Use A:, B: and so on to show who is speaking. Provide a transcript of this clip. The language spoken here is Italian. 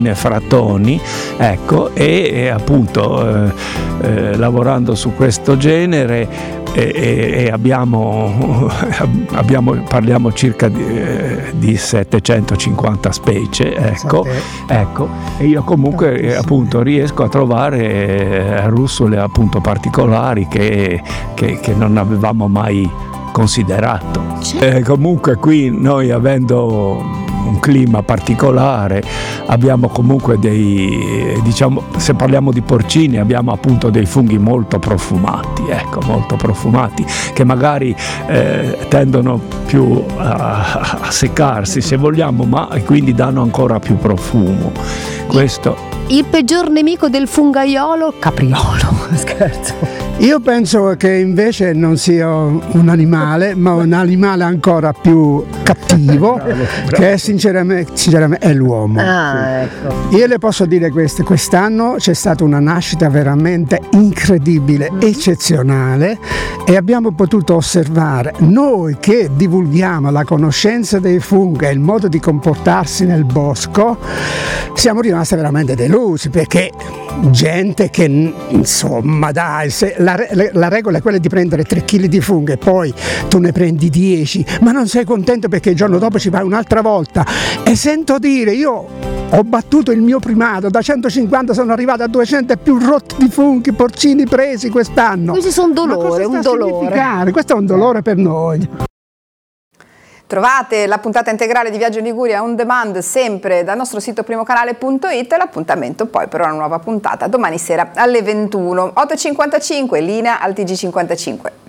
A: frattoni, ecco, e appunto lavorando su questo genere parliamo circa di 750 specie, ecco, e io comunque appunto riesco a trovare russole appunto particolari che non avevamo mai considerato. Comunque qui noi, avendo un clima particolare, abbiamo comunque se parliamo di porcini, abbiamo appunto dei funghi molto profumati, che magari tendono più a seccarsi, se vogliamo, ma quindi danno ancora più profumo. Questo.
B: Il peggior nemico del fungaiolo? Capriolo. Scherzo.
C: Io penso che invece non sia un animale, ma un animale ancora più cattivo, bravo. Che sinceramente è l'uomo. Ecco. Io le posso dire questo: quest'anno c'è stata una nascita veramente incredibile, eccezionale, e abbiamo potuto osservare, noi che divulghiamo la conoscenza dei funghi e il modo di comportarsi nel bosco, siamo rimasti veramente delusi, perché gente che, insomma, dai, la regola è quella di prendere 3 kg di funghi e poi tu ne prendi 10, ma non sei contento perché il giorno dopo ci vai un'altra volta. E sento dire, io ho battuto il mio primato, da 150 sono arrivato a 200 e più rotti di funghi porcini presi quest'anno.
B: Questi sono dolore, un dolore.
C: Questo è un dolore per noi.
D: Trovate la puntata integrale di Viaggio in Liguria on demand sempre dal nostro sito primocanale.it, e l'appuntamento poi per una nuova puntata domani sera alle 21. 8.55, linea al TG55.